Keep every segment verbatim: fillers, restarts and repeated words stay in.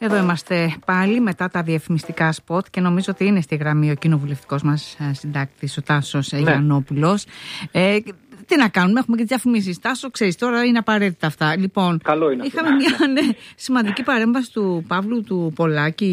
Εδώ είμαστε πάλι μετά τα διαφημιστικά σποτ και νομίζω ότι είναι στη γραμμή ο κοινοβουλευτικός μας συντάκτης, ο Τάσος ναι. Γιαννόπουλος. Ε, τι να κάνουμε, έχουμε και τις διαφημίσεις. Τάσο, ξέρεις, τώρα είναι απαραίτητα αυτά. Λοιπόν, καλό είναι είχαμε μια ναι, σημαντική παρέμβαση του Παύλου του Πολάκη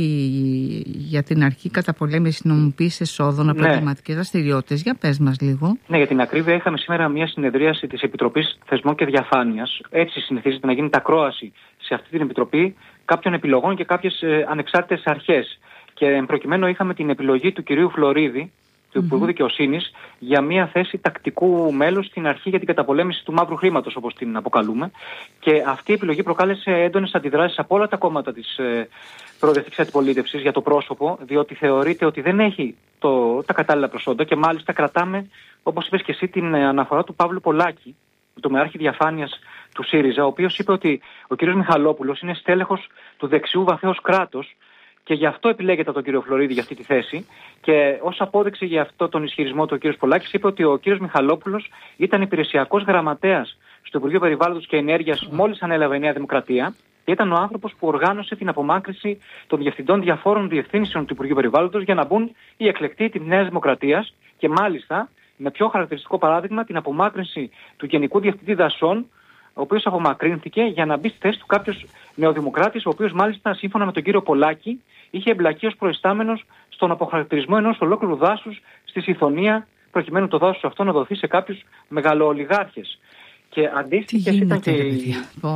για την αρχή καταπολέμησης νομιμοποίησης εσόδων από εγκληματικές δραστηριότητες. Για πες μας λίγο. Ναι, για την ακρίβεια, είχαμε σήμερα μια συνεδρίαση της Επιτροπής Θεσμών και Διαφάνειας. Έτσι συνηθίζεται να γίνεται ακρόαση σε αυτή την Επιτροπή κάποιων επιλογών και κάποιες ε, ανεξάρτητες αρχές. Και προκειμένου είχαμε την επιλογή του κυρίου Φλωρίδη, του mm-hmm. Υπουργού Δικαιοσύνης, για μια θέση τακτικού μέλους στην αρχή για την καταπολέμηση του μαύρου χρήματος, όπως την αποκαλούμε. Και αυτή η επιλογή προκάλεσε έντονες αντιδράσεις από όλα τα κόμματα της ε, προοδευτικής αντιπολίτευσης για το πρόσωπο, διότι θεωρείται ότι δεν έχει το, τα κατάλληλα προσόντα και μάλιστα κρατάμε, όπως είπες και εσύ, την αναφορά του Παύλου Πολάκη, του Μεάρχη Διαφάνειας του ΣΥΡΙΖΑ, ο οποίος είπε ότι ο κ. Μιχαλόπουλος είναι στέλεχος του δεξιού βαθέως κράτος και γι' αυτό επιλέγεται από τον κύριο Φλωρίδη για αυτή τη θέση. Και ως απόδειξη για αυτό τον ισχυρισμό του ο κ. Πολάκης είπε ότι ο κ. Μιχαλόπουλος ήταν υπηρεσιακός γραμματέας στο Υπουργείο Περιβάλλοντος και Ενέργειας μόλις ανέλαβε η Νέα Δημοκρατία και ήταν ο άνθρωπος που οργάνωσε την απομάκρυνση των διευθυντών διαφόρων διευθύνσεων του Υπουργείου Περιβάλλοντος για να μπουν οι εκλεκτοί της Νέας Δημοκρατίας και μάλιστα με πιο χαρακτηριστικό παράδειγμα την απομάκρυνση του Γενικού Διευθυντή Δασών, ο οποίος απομακρύνθηκε για να μπει στη θέση του κάποιος νεοδημοκράτης, ο οποίος μάλιστα σύμφωνα με τον κύριο Πολάκη είχε εμπλακεί ως προϊστάμενος στον αποχαρακτηρισμό ενός ολόκληρου δάσους στη Σιθωνία, προκειμένου το δάσος αυτό να δοθεί σε κάποιους μεγαλοολιγάρχες. Και αντίστοιχες ήταν και. Οι...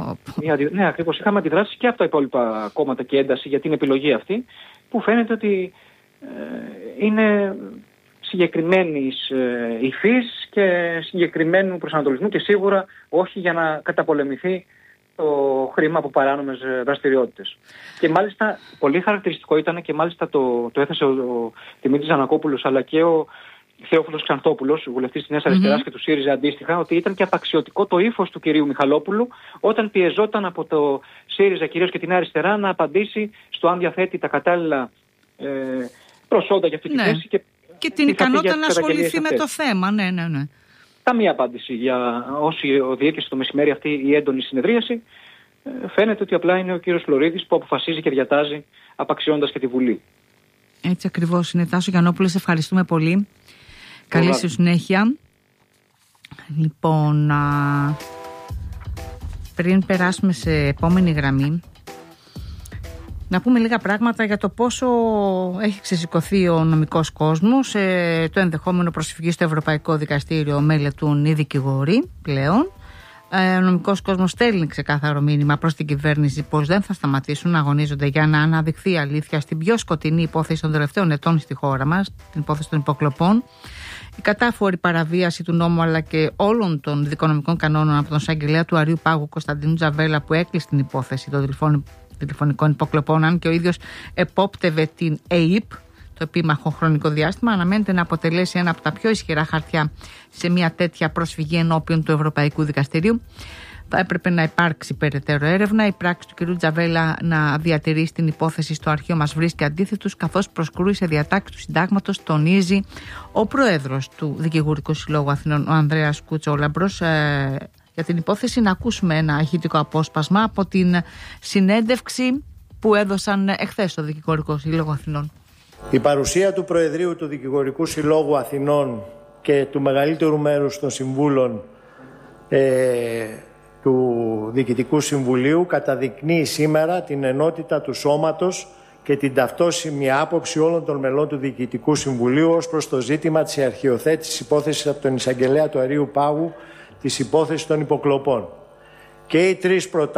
Ναι, ακριβώς. Είχαμε αντιδράσεις και από τα υπόλοιπα κόμματα και ένταση για την επιλογή αυτή, που φαίνεται ότι ε, είναι συγκεκριμένης ε, υφής και συγκεκριμένου προσανατολισμού και σίγουρα όχι για να καταπολεμηθεί το χρήμα από παράνομες δραστηριότητες. Και μάλιστα πολύ χαρακτηριστικό ήταν και μάλιστα το, το έθεσε ο, ο Δημήτρης Ανακόπουλος αλλά και ο Θεόφιλος Ξανθόπουλος, βουλευτής της Νέας mm-hmm. Αριστεράς και του ΣΥΡΙΖΑ αντίστοιχα, ότι ήταν και απαξιωτικό το ύφος του κυρίου Μιχαλόπουλου όταν πιεζόταν από το ΣΥΡΙΖΑ κυρίως και την Νέα Αριστερά να απαντήσει στο αν διαθέτει τα κατάλληλα ε, προσόντα για αυτή τη ναι. θέση και, και την ικανότητα να ασχοληθεί με το θέμα. Ναι, ναι, ναι. Καμία απάντηση για όσοι διήρκεσε το μεσημέρι αυτή η έντονη συνεδρίαση. Ε, φαίνεται ότι απλά είναι ο κύριος Φλωρίδης που αποφασίζει και διατάζει απαξιώντας και τη Βουλή. Έτσι ακριβώς είναι. Τάσο Γιαννόπουλε, σε ευχαριστούμε πολύ. Καλή σου συνέχεια. Λοιπόν, α, πριν περάσουμε σε επόμενη γραμμή, να πούμε λίγα πράγματα για το πόσο έχει ξεσηκωθεί ο νομικός κόσμος. Ε, το ενδεχόμενο προσφυγή στο Ευρωπαϊκό Δικαστήριο μελετούν οι δικηγόροι πλέον. Ε, ο νομικός κόσμος στέλνει ξεκάθαρο μήνυμα προς την κυβέρνηση πως δεν θα σταματήσουν να αγωνίζονται για να αναδειχθεί η αλήθεια στην πιο σκοτεινή υπόθεση των τελευταίων ετών στη χώρα μας, την υπόθεση των υποκλοπών. Η κατάφορη παραβίαση του νόμου αλλά και όλων των δικονομικών κανόνων από τον εισαγγελέα του Αρείου Πάγου Κωνσταντίνου Τζαβέλα που έκλεισε την υπόθεση των τηλεφωνικών υποκλοπών, αν και ο ίδιος επόπτευε την ΕΙΠ το επίμαχο χρονικό διάστημα, αναμένεται να αποτελέσει ένα από τα πιο ισχυρά χαρτιά σε μια τέτοια προσφυγή ενώπιον του Ευρωπαϊκού Δικαστηρίου. Θα έπρεπε να υπάρξει περαιτέρω έρευνα. Η πράξη του κ. Τζαβέλα να διατηρήσει την υπόθεση στο αρχείο μας βρίσκει αντίθετους, καθώς προσκρούει σε διατάξεις του συντάγματος, τονίζει ο πρόεδρος του Δικηγορικού Συλλόγου Αθηνών, ο Ανδρέας Κουτσόλαμπρος. Ε, για την υπόθεση να ακούσουμε ένα ηχητικό απόσπασμα από την συνέντευξη που έδωσαν εχθές στο Δικηγορικό Σύλλογο Αθηνών. Η παρουσία του Προεδρείου του Δικηγορικού Συλλόγου Αθηνών και του μεγαλύτερου μέρους των συμβούλων ε, του Διοικητικού Συμβουλίου καταδεικνύει σήμερα την ενότητα του σώματος και την ταυτόσιμη άποψη όλων των μελών του Διοικητικού Συμβουλίου ως προς το ζήτημα της αρχιοθέτησης υπόθεσης από τον εισαγγελέα του Αρείου Πάγου της υπόθεσης των υποκλοπών. Και οι τρεις προτάσεις